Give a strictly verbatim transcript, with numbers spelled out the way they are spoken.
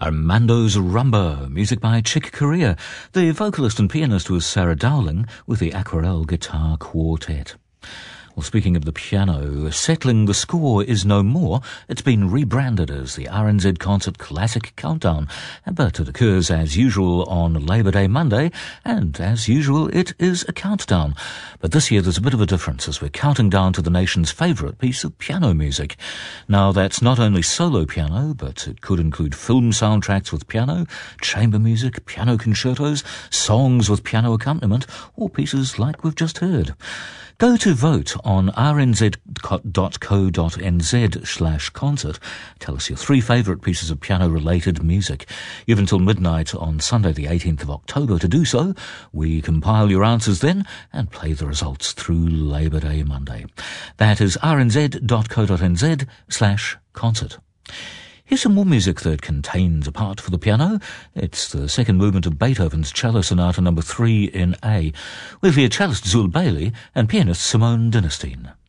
Armando's Rumba, music by Chick Corea. The vocalist and pianist was Sarah Dowling with the Aquarelle Guitar Quartet. Well, speaking of the piano, settling the score is no more. It's been rebranded as the R N Z Concert Classic Countdown, but it occurs as usual on Labour Day Monday, and as usual it is a countdown. But this year there's a bit of a difference as we're counting down to the nation's favourite piece of piano music. Now that's not only solo piano, but it could include film soundtracks with piano, chamber music, piano concertos, songs with piano accompaniment, or pieces like we've just heard. Go to vote on rnz.co.nz slash concert. Tell us your three favourite pieces of piano-related music. You have until midnight on Sunday the eighteenth of October to do so. We compile your answers then and play the results through Labour Day Monday. That is rnz.co.nz slash concert. Here's some more music that contains a part for the piano. It's the second movement of Beethoven's Cello Sonata number three in A, with the cellist Zul Bailey and pianist Simone Dinnerstein.